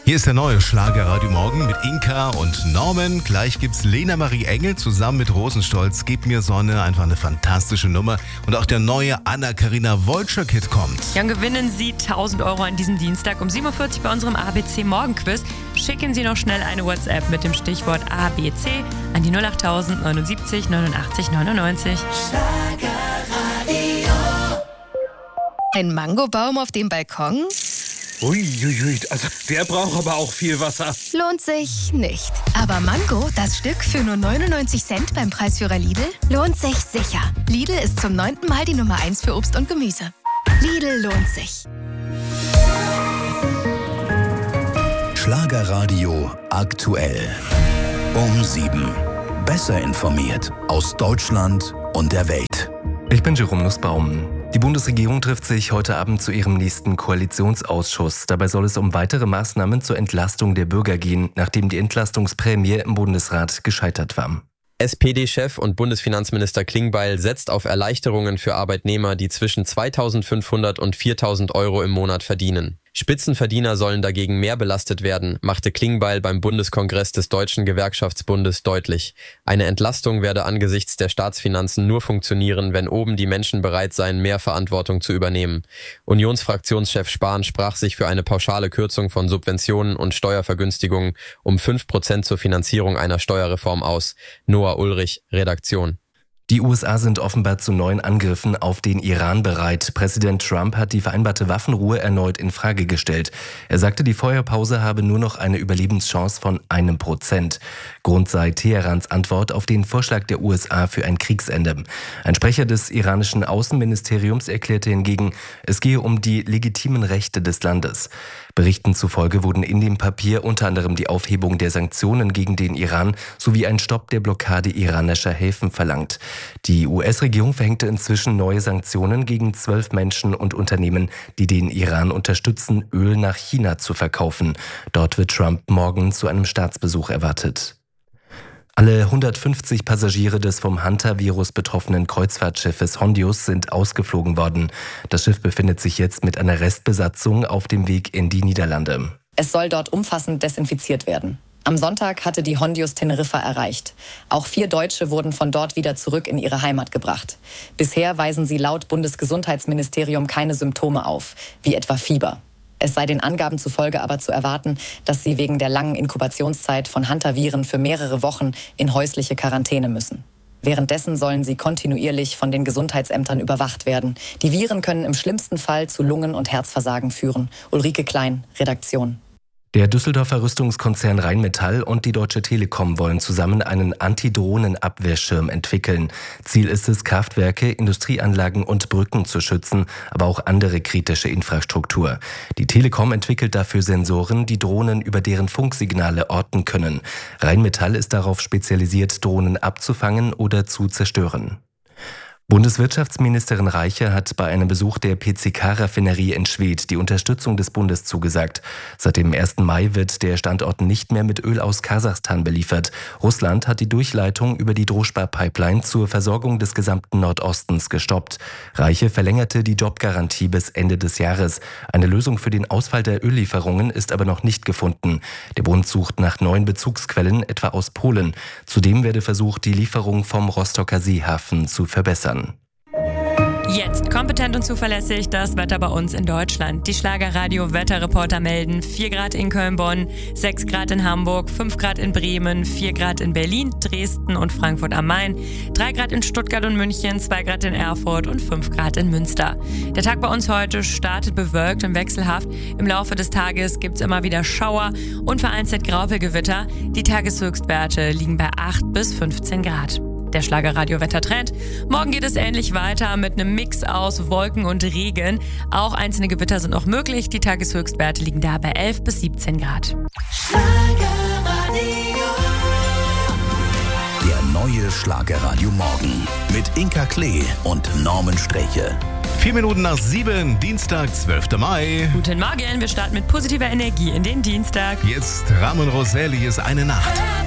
Hier ist der neue Schlagerradio Morgen mit Inka und Norman. Gleich gibt's Lena Marie Engel zusammen mit Rosenstolz. Gib mir Sonne, einfach eine fantastische Nummer. Und auch der neue Anna-Karina Woltscher-Hit kommt. Dann gewinnen Sie 1.000 € an diesem Dienstag um 7.40 Uhr bei unserem ABC Morgenquiz. Schicken Sie noch schnell eine WhatsApp mit dem Stichwort ABC an die 08000 79 89 99. Ein Mangobaum auf dem Balkon? Uiuiui, also der braucht aber auch viel Wasser. Lohnt sich nicht. Aber Mango, das Stück für nur 99 Cent beim Preisführer Lidl, lohnt sich sicher. Lidl ist zum 9. Mal die Nummer 1 für Obst und Gemüse. Lidl lohnt sich. Schlagerradio aktuell. Um 7. Besser informiert aus Deutschland und der Welt. Ich bin Jerome Nussbaum. Die Bundesregierung trifft sich heute Abend zu ihrem nächsten Koalitionsausschuss. Dabei soll es um weitere Maßnahmen zur Entlastung der Bürger gehen, nachdem die Entlastungsprämie im Bundesrat gescheitert war. SPD-Chef und Bundesfinanzminister Klingbeil setzt auf Erleichterungen für Arbeitnehmer, die zwischen 2.500 und 4.000 € im Monat verdienen. Spitzenverdiener sollen dagegen mehr belastet werden, machte Klingbeil beim Bundeskongress des Deutschen Gewerkschaftsbundes deutlich. Eine Entlastung werde angesichts der Staatsfinanzen nur funktionieren, wenn oben die Menschen bereit seien, mehr Verantwortung zu übernehmen. Unionsfraktionschef Spahn sprach sich für eine pauschale Kürzung von Subventionen und Steuervergünstigungen um 5% zur Finanzierung einer Steuerreform aus. Noah Ulrich, Redaktion. Die USA sind offenbar zu neuen Angriffen auf den Iran bereit. Präsident Trump hat die vereinbarte Waffenruhe erneut in Frage gestellt. Er sagte, die Feuerpause habe nur noch eine Überlebenschance von 1%. Grund sei Teherans Antwort auf den Vorschlag der USA für ein Kriegsende. Ein Sprecher des iranischen Außenministeriums erklärte hingegen, es gehe um die legitimen Rechte des Landes. Berichten zufolge wurden in dem Papier unter anderem die Aufhebung der Sanktionen gegen den Iran sowie ein Stopp der Blockade iranischer Häfen verlangt. Die US-Regierung verhängte inzwischen neue Sanktionen gegen 12 Menschen und Unternehmen, die den Iran unterstützen, Öl nach China zu verkaufen. Dort wird Trump morgen zu einem Staatsbesuch erwartet. Alle 150 Passagiere des vom Hantavirus betroffenen Kreuzfahrtschiffes Hondius sind ausgeflogen worden. Das Schiff befindet sich jetzt mit einer Restbesatzung auf dem Weg in die Niederlande. Es soll dort umfassend desinfiziert werden. Am Sonntag hatte die Hondius Teneriffa erreicht. Auch 4 Deutsche wurden von dort wieder zurück in ihre Heimat gebracht. Bisher weisen sie laut Bundesgesundheitsministerium keine Symptome auf, wie etwa Fieber. Es sei den Angaben zufolge aber zu erwarten, dass sie wegen der langen Inkubationszeit von Hantaviren für mehrere Wochen in häusliche Quarantäne müssen. Währenddessen sollen sie kontinuierlich von den Gesundheitsämtern überwacht werden. Die Viren können im schlimmsten Fall zu Lungen- und Herzversagen führen. Ulrike Klein, Redaktion. Der Düsseldorfer Rüstungskonzern Rheinmetall und die Deutsche Telekom wollen zusammen einen Antidrohnenabwehrschirm entwickeln. Ziel ist es, Kraftwerke, Industrieanlagen und Brücken zu schützen, aber auch andere kritische Infrastruktur. Die Telekom entwickelt dafür Sensoren, die Drohnen über deren Funksignale orten können. Rheinmetall ist darauf spezialisiert, Drohnen abzufangen oder zu zerstören. Bundeswirtschaftsministerin Reiche hat bei einem Besuch der PCK-Raffinerie in Schwedt die Unterstützung des Bundes zugesagt. Seit dem 1. Mai wird der Standort nicht mehr mit Öl aus Kasachstan beliefert. Russland hat die Durchleitung über die Droschba-Pipeline zur Versorgung des gesamten Nordostens gestoppt. Reiche verlängerte die Jobgarantie bis Ende des Jahres. Eine Lösung für den Ausfall der Öllieferungen ist aber noch nicht gefunden. Der Bund sucht nach neuen Bezugsquellen, etwa aus Polen. Zudem werde versucht, die Lieferung vom Rostocker Seehafen zu verbessern. Jetzt kompetent und zuverlässig das Wetter bei uns in Deutschland. Die Schlagerradio-Wetterreporter melden 4 Grad in Köln-Bonn, 6 Grad in Hamburg, 5 Grad in Bremen, 4 Grad in Berlin, Dresden und Frankfurt am Main, 3 Grad in Stuttgart und München, 2 Grad in Erfurt und 5 Grad in Münster. Der Tag bei uns heute startet bewölkt und wechselhaft. Im Laufe des Tages gibt es immer wieder Schauer und vereinzelt Graupelgewitter. Die Tageshöchstwerte liegen bei 8 bis 15 Grad. Der Schlagerradio-Wettertrend. Morgen geht es ähnlich weiter mit einem Mix aus Wolken und Regen. Auch einzelne Gewitter sind noch möglich. Die Tageshöchstwerte liegen da bei 11 bis 17 Grad. Der neue Schlagerradio Morgen mit Inka Klee und Norman Streche. 4 Minuten nach 7, Dienstag, 12. Mai. Guten Morgen, wir starten mit positiver Energie in den Dienstag. Jetzt Ramon Roselius, Eine Nacht.